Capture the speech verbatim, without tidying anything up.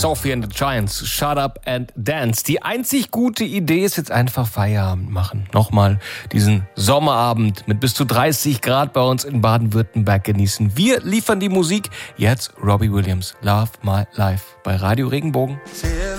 Sophie and the Giants, Shut Up and Dance. Die einzig gute Idee ist jetzt einfach Feierabend machen. Nochmal diesen Sommerabend mit bis zu dreißig Grad bei uns in Baden-Württemberg genießen. Wir liefern die Musik. Jetzt Robbie Williams, Love My Life bei Radio Regenbogen.